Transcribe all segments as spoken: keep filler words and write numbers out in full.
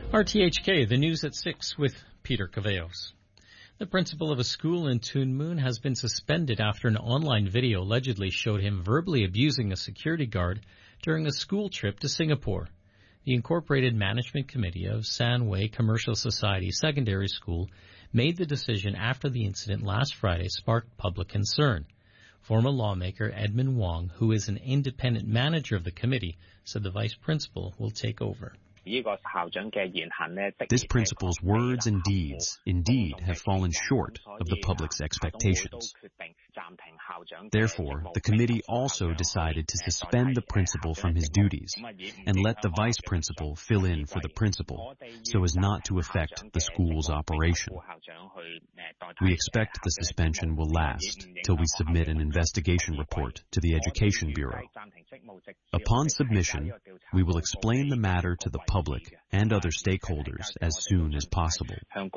R T H K, the news at six with Peter Caveos. The principal of a school in Tuen Mun has been suspended after an online video allegedly showed him verbally abusing a security guard during a school trip to Singapore. The Incorporated Management Committee of Sanway Commercial Society Secondary School made the decision after the incident last Friday sparked public concern. Former lawmaker Edmund Wong, who is an independent manager of the committee, said the vice principal will take over. This principal's words and deeds indeed have fallen short of the public's expectations. Therefore, the committee also decided to suspend the principal from his duties and let the vice principal fill in for the principal so as not to affect the school's operation. We expect the suspension will last till we submit an investigation report to the Education Bureau. Upon submission, we will explain the matter to the public and other stakeholders as soon as possible.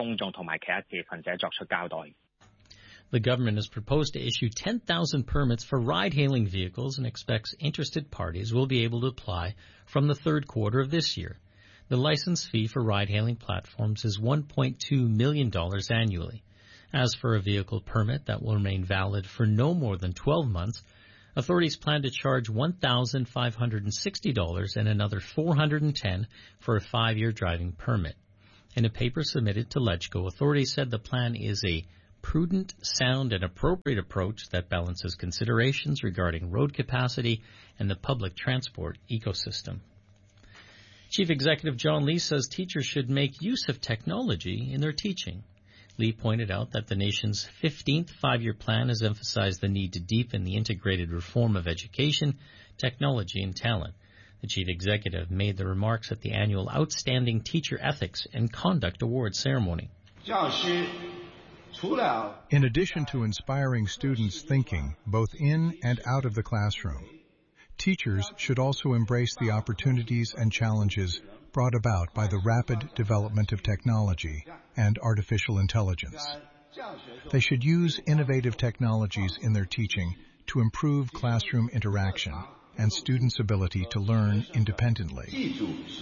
The government has proposed to issue ten thousand permits for ride-hailing vehicles and expects interested parties will be able to apply from the third quarter of this year. The license fee for ride-hailing platforms is one point two million dollars annually. As for a vehicle permit that will remain valid for no more than twelve months, authorities plan to charge one thousand five hundred sixty dollars and another four hundred ten dollars for a five-year driving permit. In a paper submitted to LegCo, authorities said the plan is a prudent, sound, and appropriate approach that balances considerations regarding road capacity and the public transport ecosystem. Chief Executive John Lee says teachers should make use of technology in their teaching. Lee pointed out that the nation's fifteenth five-year plan has emphasized the need to deepen the integrated reform of education, technology, and talent. The chief executive made the remarks at the annual Outstanding Teacher Ethics and Conduct Awards ceremony. In addition to inspiring students' thinking, both in and out of the classroom, teachers should also embrace the opportunities and challenges brought about by the rapid development of technology and artificial intelligence. They should use innovative technologies in their teaching to improve classroom interaction and students' ability to learn independently.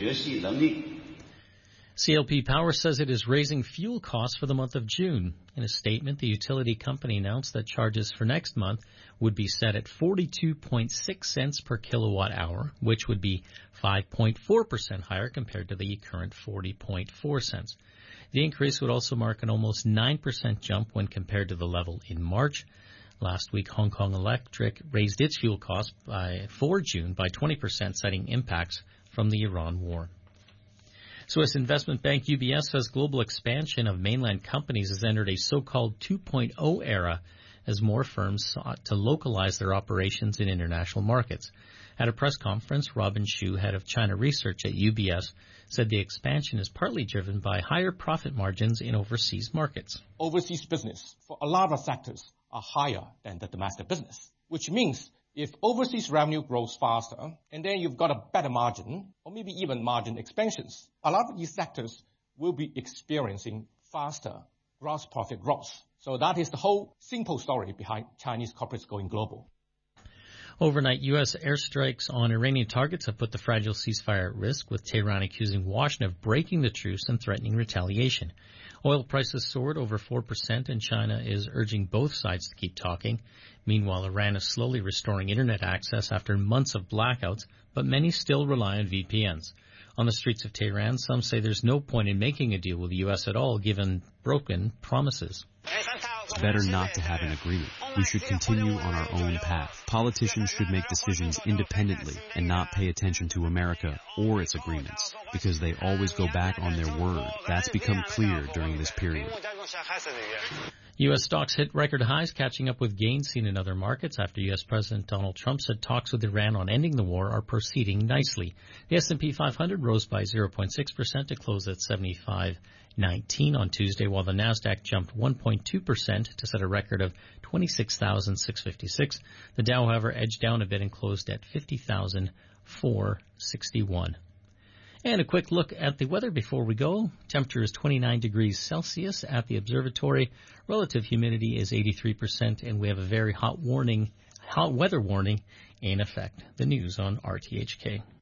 C L P Power says it is raising fuel costs for the month of June. In a statement, the utility company announced that charges for next month would be set at forty-two point six cents per kilowatt hour, which would be five point four percent higher compared to the current forty point four cents. The increase would also mark an almost nine percent jump when compared to the level in March. Last week, Hong Kong Electric raised its fuel costs by, for June by twenty percent, citing impacts from the Iran war. Swiss investment bank U B S says global expansion of mainland companies has entered a so-called two point oh era as more firms sought to localize their operations in international markets. At a press conference, Robin Shu, head of China research at U B S, said the expansion is partly driven by higher profit margins in overseas markets. Overseas business for a lot of sectors are higher than the domestic business, which means if overseas revenue grows faster, and then you've got a better margin, or maybe even margin expansions, a lot of these sectors will be experiencing faster gross profit growth. So that is the whole simple story behind Chinese corporates going global. Overnight, U S airstrikes on Iranian targets have put the fragile ceasefire at risk, with Tehran accusing Washington of breaking the truce and threatening retaliation. Oil prices soared over four percent, and China is urging both sides to keep talking. Meanwhile, Iran is slowly restoring internet access after months of blackouts, but many still rely on V P Ns. On the streets of Tehran, some say there's no point in making a deal with the U S at all, given broken promises. It's better not to have an agreement. We should continue on our own path. Politicians should make decisions independently and not pay attention to America or its agreements, because they always go back on their word. That's become clear during this period. U S stocks hit record highs, catching up with gains seen in other markets after U S President Donald Trump said talks with Iran on ending the war are proceeding nicely. The S and P five hundred rose by zero point six percent to close at seventy-five nineteen on Tuesday, while the Nasdaq jumped one point two percent to set a record of twenty-six thousand six hundred fifty-six. The Dow, however, edged down a bit and closed at fifty thousand four hundred sixty-one. And a quick look at the weather before we go. Temperature is twenty-nine degrees Celsius at the observatory. Relative humidity is eighty-three percent, and we have a very hot warning, hot weather warning in effect. The news on R T H K.